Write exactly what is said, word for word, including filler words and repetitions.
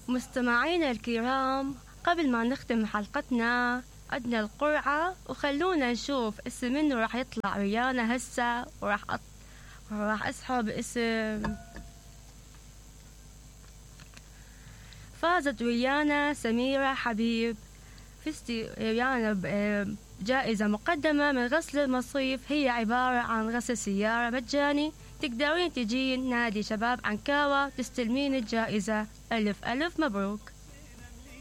مستمعينا الكرام، قبل ما نختم حلقتنا عندنا القرعة، وخلونا نشوف اسم منه راح يطلع ويانا هسه، وراح أط... وراح أسحب اسم. فازت ويانا سميرة حبيب، فزتي ويانا بجائزة مقدمة من غسل المصيف، هي عبارة عن غسل سيارة مجاني. تقدرين تجين نادي شباب عنكاوة تستلمين الجائزة. ألف ألف مبروك.